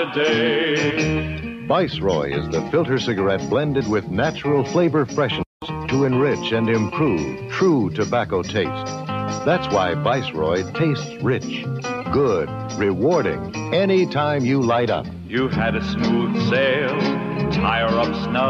day. Viceroy is the filter cigarette blended with natural flavor freshness to enrich and improve true tobacco taste. That's why Viceroy tastes rich, good, rewarding anytime you light up. You had a smooth sail, tire up snug.